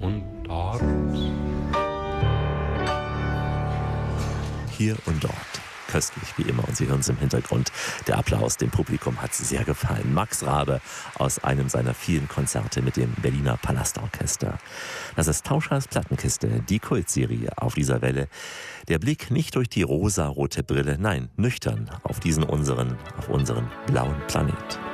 und dort. Hier und dort. Köstlich wie immer, und Sie hören es im Hintergrund. Der Applaus dem Publikum hat sehr gefallen. Max Rabe aus einem seiner vielen Konzerte mit dem Berliner Palastorchester. Das ist Tauschers Plattenkiste, die Kultserie auf dieser Welle. Der Blick nicht durch die rosarote Brille, nein, nüchtern auf unseren blauen Planet.